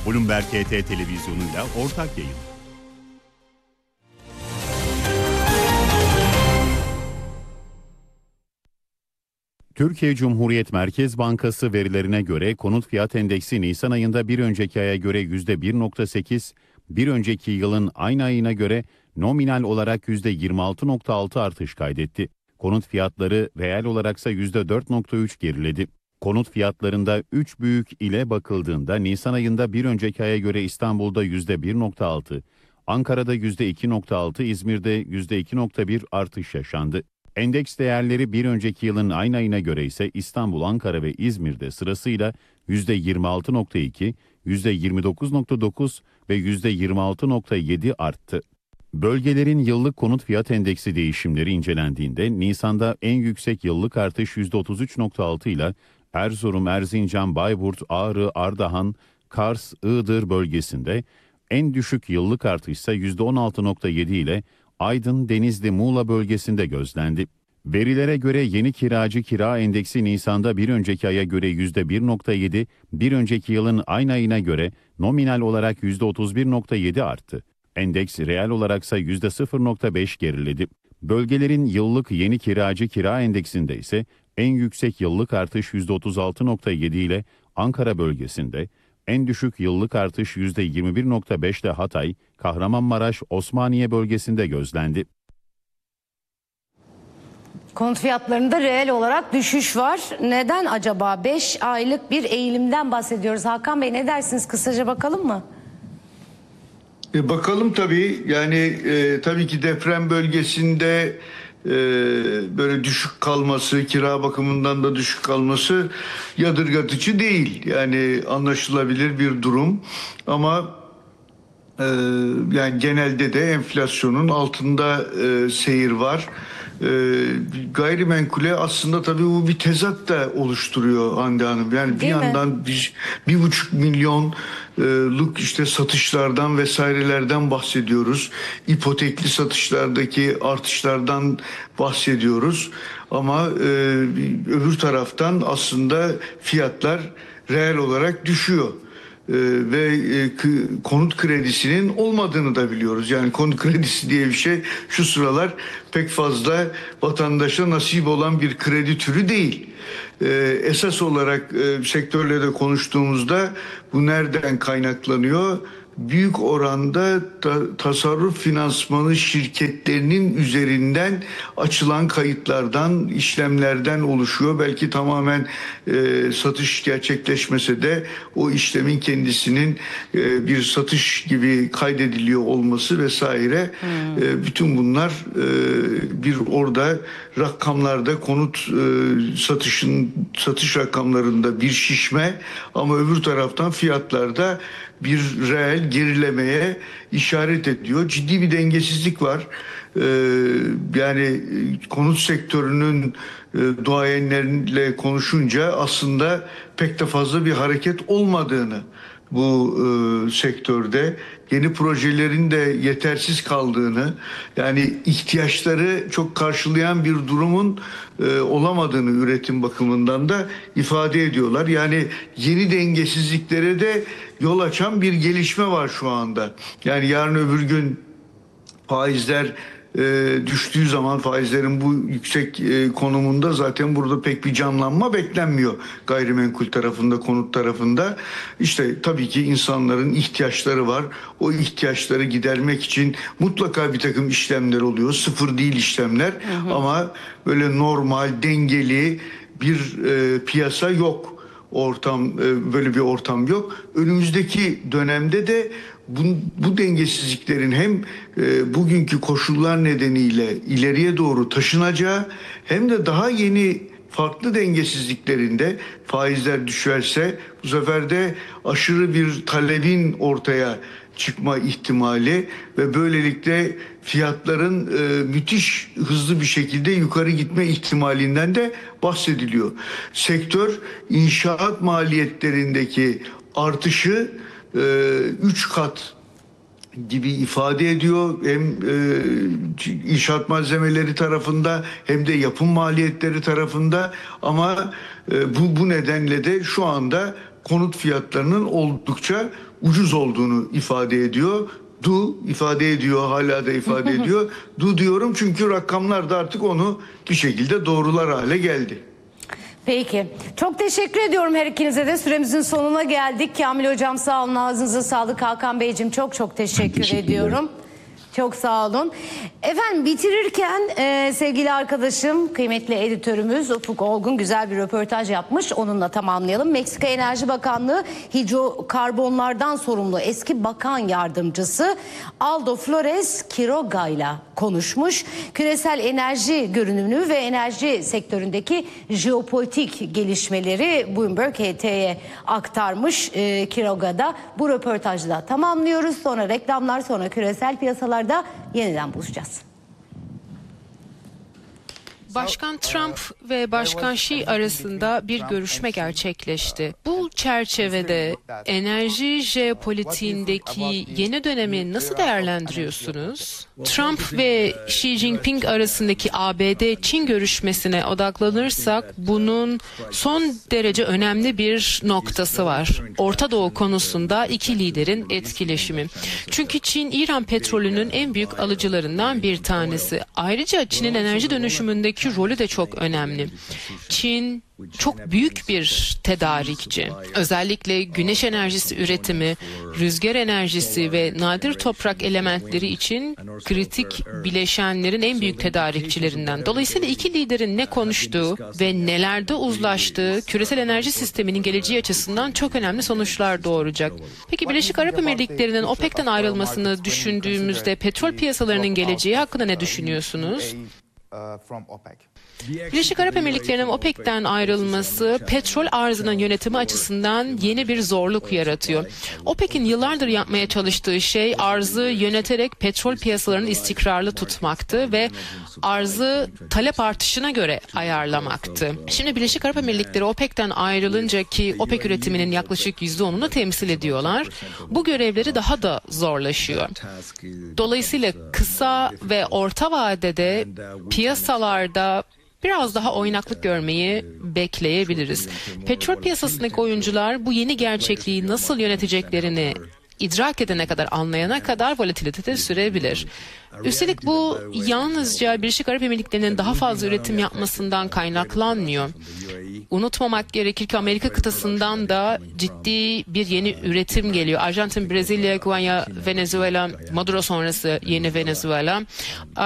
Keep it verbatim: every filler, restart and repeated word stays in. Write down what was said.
Bloomberg H T televizyonuyla ortak yayın. Türkiye Cumhuriyet Merkez Bankası verilerine göre konut fiyat endeksi Nisan ayında bir önceki aya göre yüzde bir nokta sekiz, bir önceki yılın aynı ayına göre nominal olarak yüzde yirmi altı nokta altı artış kaydetti. Konut fiyatları reel olaraksa yüzde dört nokta üç geriledi. Konut fiyatlarında üç büyük ile bakıldığında Nisan ayında bir önceki aya göre İstanbul'da yüzde bir nokta altı, Ankara'da yüzde iki nokta altı, İzmir'de yüzde iki nokta bir artış yaşandı. Endeks değerleri bir önceki yılın aynı ayına göre ise İstanbul, Ankara ve İzmir'de sırasıyla yüzde yirmi altı nokta iki, yüzde yirmi dokuz nokta dokuz ve yüzde yirmi altı nokta yedi arttı. Bölgelerin yıllık konut fiyat endeksi değişimleri incelendiğinde Nisan'da en yüksek yıllık artış yüzde otuz üç nokta altı ile Erzurum, Erzincan, Bayburt, Ağrı, Ardahan, Kars, Iğdır bölgesinde, en düşük yıllık artış ise yüzde on altı nokta yedi ile Aydın, Denizli, Muğla bölgesinde gözlendi. Verilere göre yeni kiracı kira endeksi Nisan'da bir önceki aya göre yüzde bir nokta yedi, bir önceki yılın aynı ayına göre nominal olarak yüzde otuz bir nokta yedi arttı. Endeks reel olaraksa yüzde sıfır nokta beş geriledi. Bölgelerin yıllık yeni kiracı kira endeksinde ise en yüksek yıllık artış yüzde otuz altı nokta yedi ile Ankara bölgesinde, en düşük yıllık artış yüzde yirmi bir nokta beş ile Hatay, Kahramanmaraş, Osmaniye bölgesinde gözlendi. Konut fiyatlarında reel olarak düşüş var. Neden acaba? beş aylık bir eğilimden bahsediyoruz. Hakan Bey, ne dersiniz? Kısaca bakalım mı? E bakalım tabii. Yani e, tabii ki deprem bölgesinde e, böyle düşük kalması, kira bakımından da düşük kalması yadırgatıcı değil. Yani anlaşılabilir bir durum. Ama e, yani genelde de enflasyonun altında e, seyir var. E, gayrimenkule aslında tabii bu bir tezat da oluşturuyor Hande Hanım. Yani Değil bir mi? yandan bir, bir buçuk milyonluk işte satışlardan vesairelerden bahsediyoruz. İpotekli satışlardaki artışlardan bahsediyoruz. Ama e, öbür taraftan aslında fiyatlar reel olarak düşüyor. Ee, ve e, k- konut kredisinin olmadığını da biliyoruz. Yani konut kredisi diye bir şey şu sıralar pek fazla vatandaşa nasip olan bir kredi türü değil. Ee, esas olarak e, sektörle de konuştuğumuzda bu nereden kaynaklanıyor? Büyük oranda ta- tasarruf finansmanı şirketlerinin üzerinden açılan kayıtlardan, işlemlerden oluşuyor. Belki tamamen e, satış gerçekleşmese de o işlemin kendisinin e, bir satış gibi kaydediliyor olması vesaire. Hmm. E, bütün bunlar e, bir orada rakamlarda konut e, satışın satış rakamlarında bir şişme, ama öbür taraftan fiyatlarda bir reel gerilemeye işaret ediyor. Ciddi bir dengesizlik var. Ee, yani konut sektörünün e, duayenleriyle konuşunca aslında pek de fazla bir hareket olmadığını, bu e, sektörde yeni projelerin de yetersiz kaldığını, yani ihtiyaçları çok karşılayan bir durumun e, olamadığını üretim bakımından da ifade ediyorlar. Yani yeni dengesizliklere de yol açan bir gelişme var şu anda. Yani yarın öbür gün faizler e, düştüğü zaman, faizlerin bu yüksek e, konumunda zaten burada pek bir canlanma beklenmiyor gayrimenkul tarafında, konut tarafında. İşte tabii ki insanların ihtiyaçları var. O ihtiyaçları gidermek için mutlaka bir takım işlemler oluyor. Sıfır değil işlemler, hı hı. Ama böyle normal, dengeli bir e, piyasa yok. Ortam, e, böyle bir ortam yok. Önümüzdeki dönemde de Bu, bu dengesizliklerin hem e, bugünkü koşullar nedeniyle ileriye doğru taşınacağı, hem de daha yeni farklı dengesizliklerinde faizler düşerse bu sefer de aşırı bir talebin ortaya çıkma ihtimali ve böylelikle fiyatların e, müthiş hızlı bir şekilde yukarı gitme ihtimalinden de bahsediliyor. Sektör inşaat maliyetlerindeki artışı üç kat gibi ifade ediyor. Hem e, inşaat malzemeleri tarafında hem de yapım maliyetleri tarafında, ama e, bu bu nedenle de şu anda konut fiyatlarının oldukça ucuz olduğunu ifade ediyor. Du ifade ediyor, hala da ifade ediyor. Du diyorum çünkü rakamlar da artık onu bir şekilde doğrular hale geldi. Peki. Çok teşekkür ediyorum her ikinize de. Süremizin sonuna geldik. Kamil Hocam sağ olun. Ağzınıza sağlık. Hakan Beyciğim çok çok teşekkür, teşekkür ediyorum. Çok sağ olun. Efendim bitirirken e, sevgili arkadaşım, kıymetli editörümüz Ufuk Olgun güzel bir röportaj yapmış. Onunla tamamlayalım. Meksika Enerji Bakanlığı hidrokarbonlardan sorumlu eski bakan yardımcısı Aldo Flores Quiroga ile konuşmuş. Küresel enerji görünümü ve enerji sektöründeki jeopolitik gelişmeleri Bloomberg H T'ye aktarmış e, Quiroga'da. Bu röportajı da tamamlıyoruz. Sonra reklamlar, sonra küresel piyasalarda yeniden buluşacağız. Başkan Trump ve Başkan Xi arasında bir görüşme gerçekleşti. Bu çerçevede enerji jeopolitiğindeki yeni dönemi nasıl değerlendiriyorsunuz? Trump ve Xi Jinping arasındaki A B D-Çin görüşmesine odaklanırsak bunun son derece önemli bir noktası var. Orta Doğu konusunda iki liderin etkileşimi. Çünkü Çin, İran petrolünün en büyük alıcılarından bir tanesi. Ayrıca Çin'in enerji dönüşümündeki rolü de çok önemli. Çin çok büyük bir tedarikçi. Özellikle güneş enerjisi üretimi, rüzgar enerjisi ve nadir toprak elementleri için kritik bileşenlerin en büyük tedarikçilerinden. Dolayısıyla iki liderin ne konuştuğu ve nelerde uzlaştığı küresel enerji sisteminin geleceği açısından çok önemli sonuçlar doğuracak. Peki Birleşik Arap Emirlikleri'nin OPEC'ten ayrılmasını düşündüğümüzde petrol piyasalarının geleceği hakkında ne düşünüyorsunuz? Birleşik Arap Emirlikleri'nin OPEC'ten ayrılması petrol arzının yönetimi açısından yeni bir zorluk yaratıyor. OPEC'in yıllardır yapmaya çalıştığı şey arzı yöneterek petrol piyasalarını istikrarlı tutmaktı ve arzı talep artışına göre ayarlamaktı. Şimdi Birleşik Arap Emirlikleri OPEC'ten ayrılınca ki OPEC üretiminin yaklaşık yüzde onunu temsil ediyorlar, bu görevleri daha da zorlaşıyor. Dolayısıyla kısa ve orta vadede piyasalarda biraz daha oynaklık görmeyi bekleyebiliriz. Petrol piyasasındaki oyuncular bu yeni gerçekliği nasıl yöneteceklerini idrak edene kadar, anlayana kadar volatilite de sürebilir. Üstelik bu yalnızca Birleşik Arap Emirlikleri'nin daha fazla üretim yapmasından kaynaklanmıyor. Unutmamak gerekir ki Amerika kıtasından da ciddi bir yeni üretim geliyor. Arjantin, Brezilya, Guyana, Venezuela, Maduro sonrası yeni Venezuela.